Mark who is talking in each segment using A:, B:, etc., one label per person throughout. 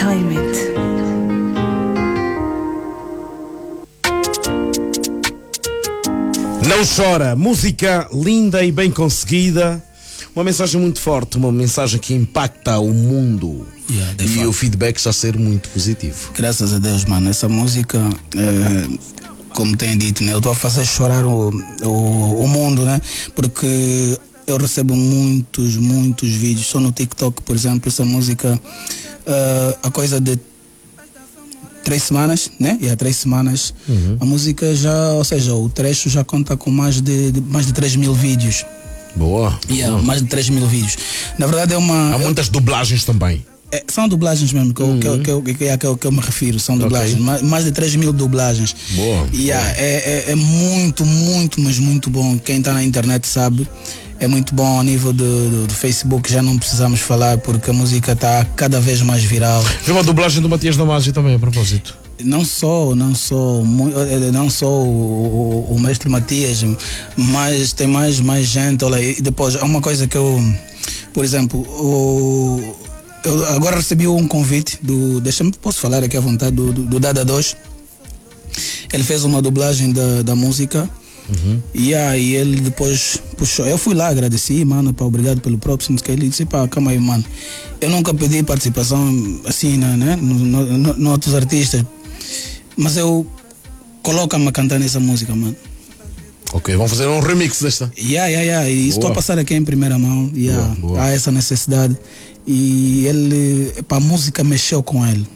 A: Entertainment.
B: Não chora, música linda e bem conseguida, uma mensagem muito forte, uma mensagem que impacta o mundo. E o feedback está a ser muito positivo.
C: Graças a Deus, mano, essa música, como tem dito, né, eu estou a fazer chorar o mundo, né? Porque eu recebo muitos vídeos, só no TikTok, por exemplo, essa música, a coisa de 3 semanas, né? E há 3 semanas, a música já, ou seja, o trecho já conta com mais de 3 mil vídeos.
B: Boa.
C: Mais de 3 mil vídeos. Na verdade é uma...
B: Há muitas dublagens também.
C: São dublagens mesmo, que eu me refiro, são dublagens, mais de 3 mil dublagens.
B: Boa.
C: É muito, mas muito bom. Quem está na internet sabe, é muito bom. A nível do Facebook já não precisamos falar, porque a música está cada vez mais viral.
B: Viu uma dublagem do Matias Damasio também, a propósito.
C: Não só o mestre Matias, mas tem mais gente. Olha, e depois há uma coisa que eu, por exemplo, eu agora recebi um convite posso falar aqui à vontade, do Dada 2. Ele fez uma dublagem da música. E aí ele depois puxou. Eu fui lá, agradeci, mano, obrigado pelo próprio. Ele disse, calma aí, mano, eu nunca pedi participação assim, né, no outros artistas, mas eu coloca-me a cantar nessa música, mano.
B: Ok, vamos fazer um remix desta.
C: E estou a passar aqui em primeira mão.
B: Boa.
C: Há essa necessidade. E ele, a música mexeu com ele.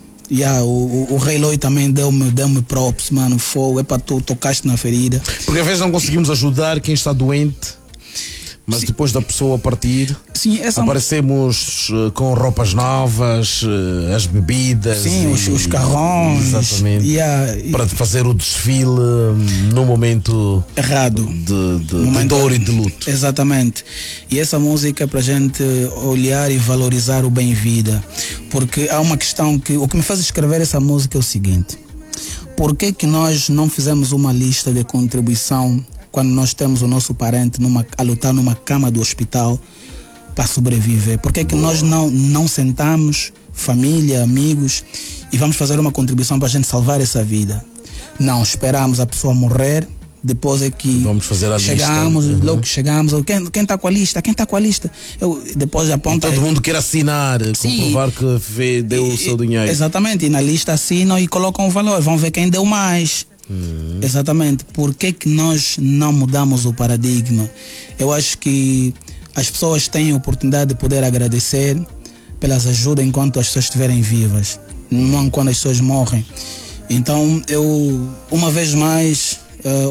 C: O Rei Loi também deu-me props, mano. Fogo, tu tocaste na ferida.
B: Porque às vezes não conseguimos ajudar quem está doente, mas depois da pessoa partir, aparecemos com roupas novas, as bebidas.
C: Sim, os carrões.
B: Exatamente. Para fazer o desfile no momento
C: errado.
B: De dor e de luto.
C: Exatamente. E essa música é para a gente olhar e valorizar o bem-vida. Porque há uma questão que... O que me faz escrever essa música é o seguinte: por que nós não fizemos uma lista de contribuição quando nós temos o nosso parente a lutar numa cama do hospital para sobreviver? Por que nós não sentamos, família, amigos, e vamos fazer uma contribuição para a gente salvar essa vida? Não, esperamos a pessoa morrer, depois é que
B: vamos fazer a
C: chegamos,
B: lista.
C: Logo que chegamos, quem está com a lista? Quem está com a lista? Depois aponta.
B: Todo mundo quer assinar, comprovar que deu o seu dinheiro.
C: Exatamente, e na lista assinam e colocam o valor, vão ver quem deu mais. Exatamente. Por que nós não mudamos o paradigma? Eu acho que as pessoas têm a oportunidade de poder agradecer pelas ajudas enquanto as pessoas estiverem vivas, não quando as pessoas morrem. Então eu uma vez mais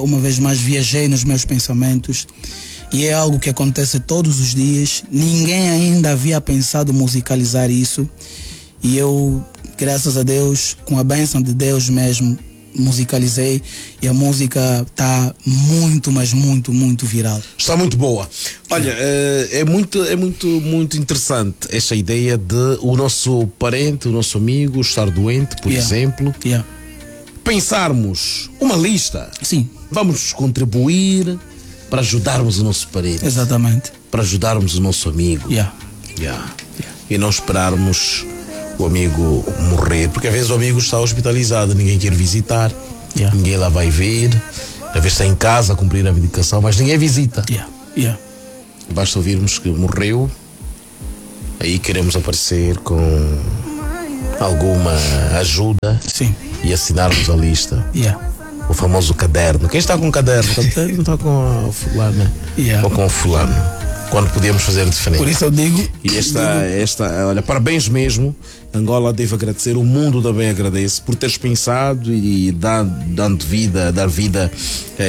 C: viajei nos meus pensamentos, e é algo que acontece todos os dias. Ninguém ainda havia pensado musicalizar isso, e eu, graças a Deus, com a bênção de Deus mesmo, musicalizei, e a música está muito viral.
B: Está muito boa. Olha, é muito interessante esta ideia de o nosso parente, o nosso amigo estar doente, por exemplo. Pensarmos uma lista.
C: Sim.
B: Vamos contribuir para ajudarmos o nosso parente.
C: Exatamente.
B: Para ajudarmos o nosso amigo. E não esperarmos o amigo morrer, porque às vezes o amigo está hospitalizado, ninguém quer visitar, ninguém lá vai ver, às vezes está em casa a cumprir a medicação, mas ninguém visita. Basta ouvirmos que morreu, aí queremos aparecer com alguma ajuda.
C: Sim.
B: E assinarmos a lista. O famoso caderno. Quem está com o caderno? Não está com a fulana. Ou com o fulano. Quando podíamos fazer diferente.
C: Por isso eu digo.
B: E olha, parabéns mesmo. Angola deve agradecer, o mundo também agradece por teres pensado e dar vida a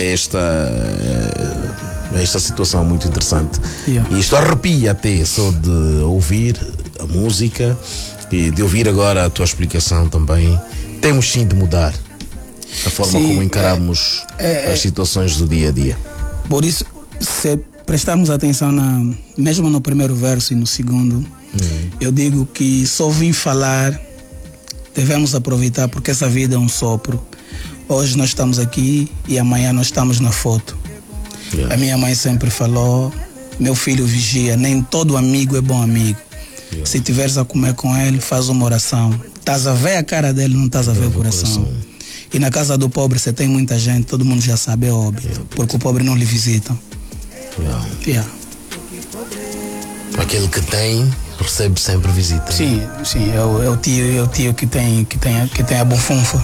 B: esta situação muito interessante. E isto arrepia até só de ouvir a música e de ouvir agora a tua explicação também. Temos sim de mudar a forma como encaramos as situações do dia a dia.
C: Por isso, se prestarmos atenção mesmo no primeiro verso e no segundo, eu digo que só vim falar, devemos aproveitar, porque essa vida é um sopro. Hoje nós estamos aqui e amanhã nós estamos na foto. A minha mãe sempre falou: meu filho vigia, nem todo amigo é bom amigo. Se tiveres a comer com ele, faz uma oração. Estás a ver a cara dele, não estás a ver o coração. E na casa do pobre você tem muita gente, todo mundo já sabe, é óbvio. Porque o pobre não lhe visita.
B: Aquele que tem, recebe sempre visita.
C: Sim, é o tio que tem a bufunfa.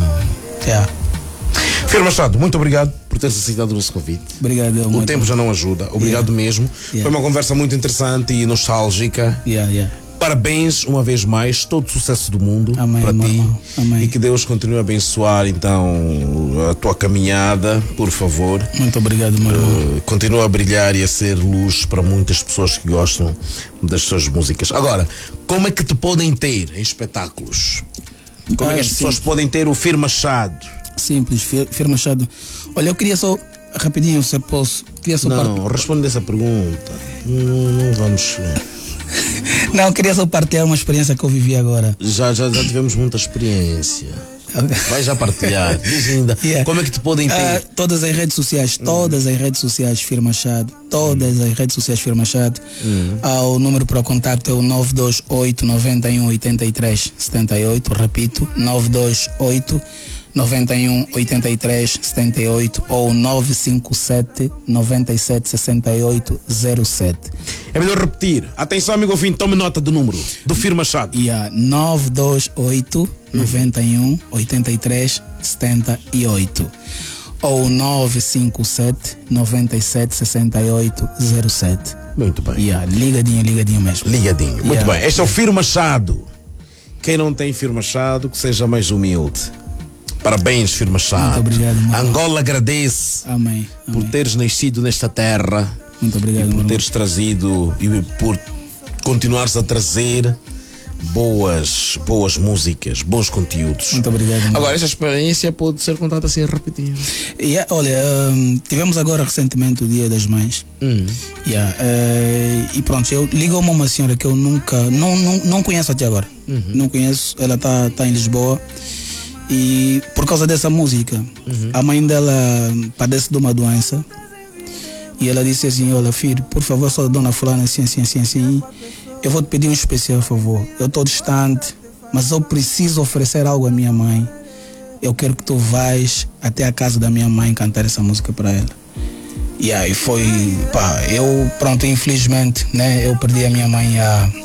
B: Firmo Machado, muito obrigado por teres aceitado o nosso convite.
C: Obrigado.
B: O tempo já não ajuda. Obrigado mesmo. Foi uma conversa muito interessante e nostálgica. Parabéns uma vez mais, todo o sucesso do mundo para ti.
C: Amém.
B: E que Deus continue a abençoar então a tua caminhada, por favor.
C: Muito obrigado, meu irmão.
B: Continua a brilhar e a ser luz para muitas pessoas que gostam das suas músicas. Agora, como é que te podem ter em espetáculos? Como é que as pessoas podem ter o Firmo Machado?
C: Simples, Firmo Machado. Olha, eu queria só, rapidinho, se posso.
B: Responde essa pergunta. Não vamos.
C: Não, queria só partilhar uma experiência que eu vivi agora.
B: Já tivemos muita experiência. Vai já partilhar. Diz ainda. Como é que te podem ter?
C: Todas as redes sociais, Firmo Machado. Todas as redes sociais, Firmo Machado. O número para o contacto é o 928 91 83 78. Repito, 928 91 83 78 ou 957 97 68 07.
B: É melhor repetir. Atenção, amigo ouvinte, tome nota do número do Firmo Machado.
C: 928 91 83 78 ou 957 97 68 07.
B: Muito bem.
C: Ligadinho mesmo.
B: Ligadinho. Muito bem. Este é o Firmo Machado. Quem não tem Firmo Machado, que seja mais humilde. Parabéns, Firmo Machado.
C: Muito obrigado,
B: Angola agradece por teres nascido nesta terra.
C: Muito obrigado,
B: por teres trazido e por continuares a trazer boas músicas, bons conteúdos.
C: Muito obrigado.
B: Agora, esta experiência pode ser contada assim rapidinho.
C: Olha, tivemos agora recentemente o Dia das Mães. E pronto, eu ligo-me a uma senhora que eu não conheço até agora. Não conheço, ela está em Lisboa. E por causa dessa música, a mãe dela padece de uma doença. E ela disse assim: olha, filho, por favor, só dona fulana, assim. Eu vou te pedir um especial favor. Eu estou distante, mas eu preciso oferecer algo à minha mãe. Eu quero que tu vais até a casa da minha mãe cantar essa música para ela. E aí foi, pronto, infelizmente, né, eu perdi a minha mãe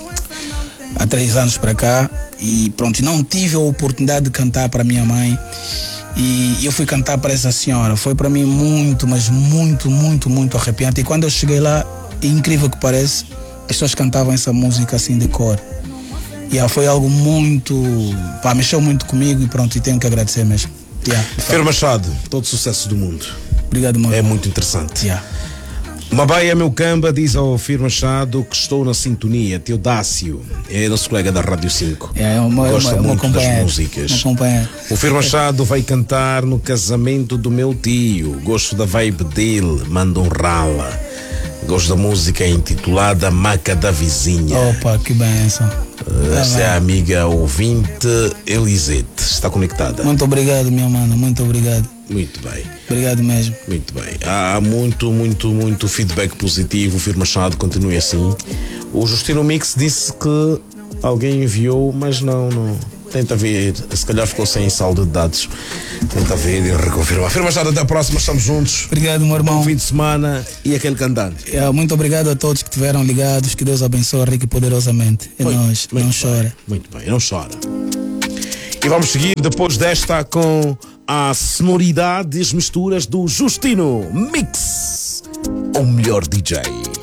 C: há 3 anos para cá. E pronto, não tive a oportunidade de cantar para minha mãe. E eu fui cantar para essa senhora. Foi para mim muito, mas muito arrepiante. E quando eu cheguei lá, incrível que pareça, as pessoas cantavam essa música assim de cor. E foi algo muito, mexeu muito comigo e pronto, e tenho que agradecer mesmo.
B: Firmo Machado, todo sucesso do mundo.
C: Obrigado, mano.
B: É muito interessante. Mabaia, meu camba, diz ao Firmo Machado que estou na sintonia. Teodácio é nosso colega da Rádio 5. Gosta muito das músicas. O Firmo Machado vai cantar no casamento do meu tio. Gosto da vibe dele, manda um rala. Gosto da música intitulada Maca da Vizinha.
C: Opa, que benção.
B: Essa é a amiga ouvinte Elisete. Está conectada.
C: Muito obrigado, minha mana. Muito obrigado.
B: Muito bem.
C: Obrigado mesmo.
B: Muito bem. Há muito feedback positivo. O Firmo Machado continue assim. O Justino Mix disse que alguém enviou, mas não. Tenta ver. Se calhar ficou sem saldo de dados. Tenta ver e reconfirmar. Firmo Machado, até a próxima. Estamos juntos.
C: Obrigado, meu irmão.
B: Bom fim de semana e aquele cantante.
C: Muito obrigado a todos que estiveram ligados. Que Deus abençoe rico e poderosamente. É nós. Não chora.
B: Muito bem. Não chora. E vamos seguir depois desta com a sonoridade e as misturas do Justino Mix, o melhor DJ.